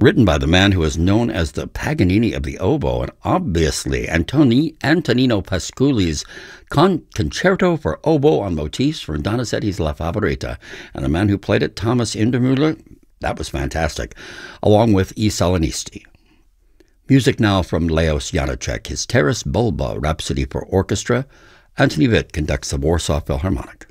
Written by the man who is known as the Paganini of the oboe, and obviously Antonino Pasculi's Concerto for Oboe on Motifs from Donizetti's La Favorita, and the man who played it, Thomas Indermüller, that was fantastic, along with I Salinisti. Music now from Leos Janáček, his Taras Bulba Rhapsody for Orchestra. Anthony Witt conducts the Warsaw Philharmonic.